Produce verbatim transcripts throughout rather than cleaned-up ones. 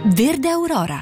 Verde Aurora.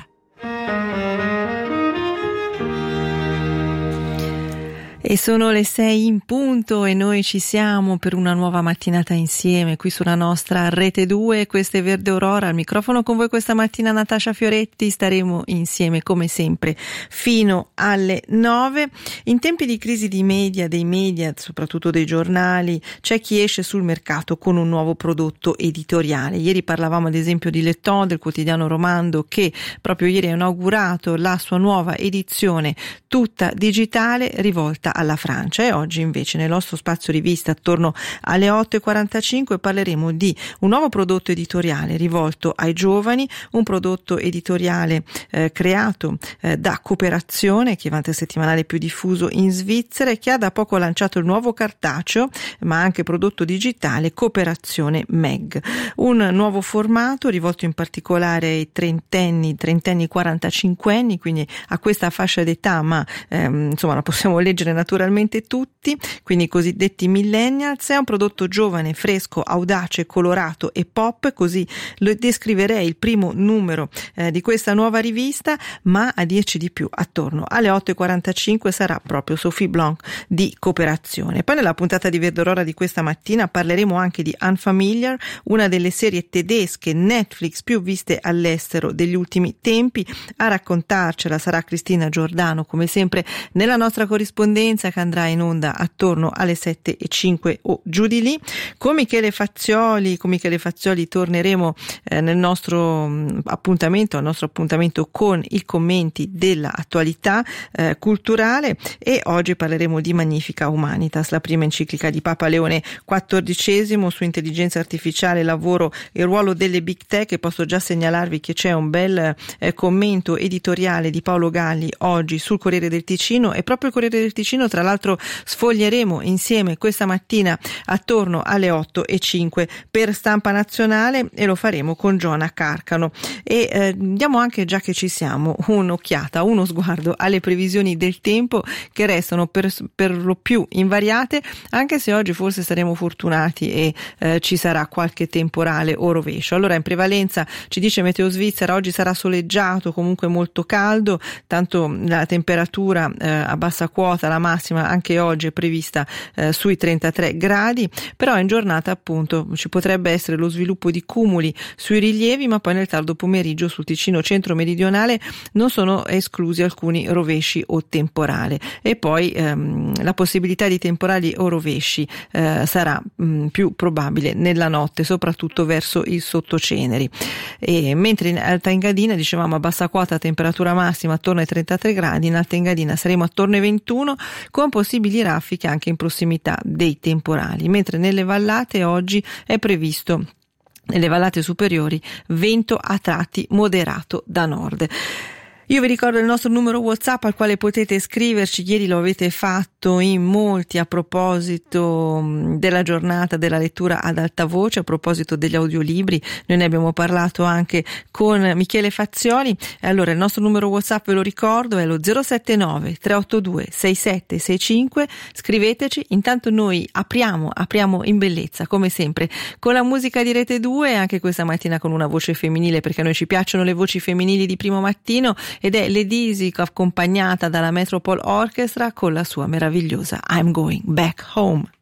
E sono le sei in punto e noi ci siamo per una nuova mattinata insieme qui sulla nostra Rete due. Questa è Verde Aurora, al microfono con voi questa mattina Natascia Fioretti. Staremo insieme come sempre fino alle nove. In tempi di crisi di media, dei media, soprattutto dei giornali, c'è chi esce sul mercato con un nuovo prodotto editoriale. Ieri parlavamo ad esempio di Letton, del quotidiano Romando, che proprio ieri ha inaugurato la sua nuova edizione tutta digitale rivolta alla Francia, e oggi invece nel nostro spazio rivista attorno alle otto e quarantacinque parleremo di un nuovo prodotto editoriale rivolto ai giovani, un prodotto editoriale eh, creato eh, da Cooperazione, che è il settimanale più diffuso in Svizzera e che ha da poco lanciato il nuovo cartaceo ma anche prodotto digitale Cooperazione Meg, un nuovo formato rivolto in particolare ai trentenni, trentenni quarantacinquenni, quindi a questa fascia d'età, ma ehm, insomma la possiamo leggere naturalmente tutti, quindi i cosiddetti millennials. È un prodotto giovane, fresco, audace, colorato e pop, così lo descriverei il primo numero eh, di questa nuova rivista, ma a dirci di più attorno alle otto e quarantacinque sarà proprio Sophie Blanc di Cooperazione. Poi nella puntata di Verde Aurora di questa mattina parleremo anche di Unfamiliar, una delle serie tedesche Netflix più viste all'estero degli ultimi tempi. A raccontarcela sarà Cristina Giordano, come sempre nella nostra corrispondenza, che andrà in onda attorno alle sette e cinque o giù di lì. Con Michele Fazioli, con Michele Fazioli torneremo eh, nel nostro mh, appuntamento, al nostro appuntamento con i commenti dell'attualità eh, culturale, e oggi parleremo di Magnifica Humanitas, la prima enciclica di Papa Leone quattordicesimo su intelligenza artificiale, lavoro e ruolo delle big tech. E posso già segnalarvi che c'è un bel eh, commento editoriale di Paolo Galli oggi sul Corriere del Ticino, e proprio il Corriere del Ticino tra l'altro sfoglieremo insieme questa mattina attorno alle otto e cinque per Stampa Nazionale, e lo faremo con Giona Carcano. E eh, diamo anche, già che ci siamo, un'occhiata, uno sguardo alle previsioni del tempo, che restano per, per lo più invariate, anche se oggi forse saremo fortunati e eh, ci sarà qualche temporale o rovescio. Allora, in prevalenza ci dice Meteo Svizzera, oggi sarà soleggiato, comunque molto caldo, tanto la temperatura eh, a bassa quota, la massima anche oggi è prevista eh, sui trentatré gradi, però in giornata appunto ci potrebbe essere lo sviluppo di cumuli sui rilievi, ma poi nel tardo pomeriggio sul Ticino centro-meridionale non sono esclusi alcuni rovesci o temporale, e poi ehm, la possibilità di temporali o rovesci eh, sarà mh, più probabile nella notte, soprattutto verso il sottoceneri. E mentre in Alta Engadina, dicevamo, a bassa quota temperatura massima attorno ai trentatré gradi, in Alta Engadina saremo attorno ai ventuno, con possibili raffiche anche in prossimità dei temporali, mentre nelle vallate oggi è previsto, nelle vallate superiori, vento a tratti moderato da nord. Io vi ricordo il nostro numero WhatsApp al quale potete scriverci. Ieri lo avete fatto in molti a proposito della giornata della lettura ad alta voce, a proposito degli audiolibri. Noi ne abbiamo parlato anche con Michele Fazioli. E allora il nostro numero WhatsApp, ve lo ricordo, è lo zero sette nove tre otto due sei sette sei cinque. Scriveteci. Intanto noi apriamo, apriamo in bellezza, come sempre, con la musica di Rete due, anche questa mattina con una voce femminile, perché a noi ci piacciono le voci femminili di primo mattino, ed è Lady Zico accompagnata dalla Metropole Orchestra con la sua meravigliosa I'm Going Back Home.